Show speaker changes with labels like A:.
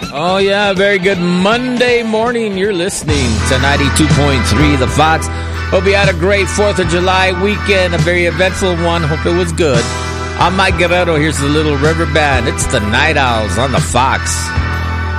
A: Oh, yeah, very good Monday morning. You're listening to 92.3 The Fox. Hope you had a great 4th of July weekend, a very eventful one. Hope it was good. I'm Mike Guerrero. Here's the Little River Band. It's the Night Owls on The Fox.